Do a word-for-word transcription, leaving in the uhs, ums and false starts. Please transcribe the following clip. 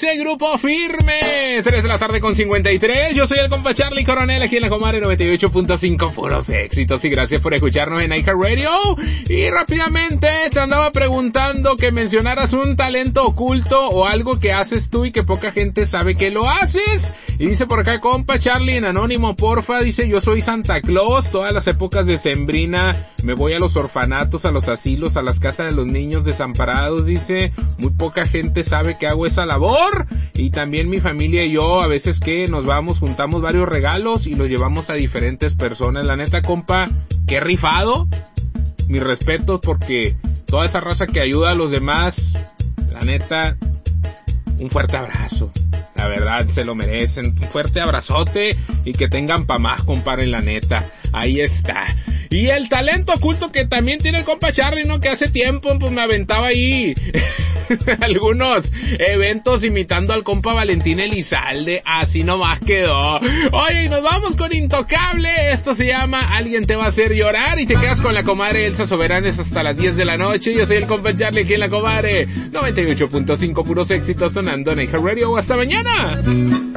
dice Grupo Firme. tres de la tarde con cincuenta y tres. Yo soy el compa Charlie Coronel aquí en la Comadre noventa y ocho punto cinco. Puros éxitos y gracias por escucharnos en iHeartRadio. Y rápidamente te andaba preguntando que mencionaras un talento oculto o algo que haces tú y que poca gente sabe que lo haces. Y dice por acá compa Charlie en anónimo, porfa, dice yo soy Santa Claus. Todas las épocas de sembrina me voy a los orfanatos, a los asilos, a las casas de los niños desamparados. Dice, muy poca gente sabe que hago esa labor. Y también mi familia y yo a veces que nos vamos, juntamos varios regalos y los llevamos a diferentes personas. La neta compa, qué rifado. Mis respetos porque toda esa raza que ayuda a los demás, la neta, un fuerte abrazo. La verdad, se lo merecen. Un fuerte abrazote y que tengan pa' más, compadre, la neta. Ahí está. Y el talento oculto que también tiene el compa Charlie, ¿no? Que hace tiempo, pues me aventaba ahí algunos eventos imitando al compa Valentín Elizalde. Así nomás quedó. Oye, y nos vamos con Intocable. Esto se llama Alguien te va a hacer llorar. Y te quedas con la comadre Elsa Soberanes hasta las diez de la noche. Yo soy el compa Charlie aquí en la comadre noventa y ocho punto cinco, puros éxitos sonando en iHeartRadio. Hasta mañana.